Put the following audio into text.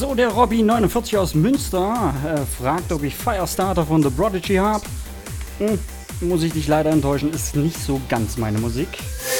So, der Robby49 aus Münster fragt, ob ich Firestarter von The Prodigy habe. Muss ich dich leider enttäuschen, ist nicht so ganz meine Musik.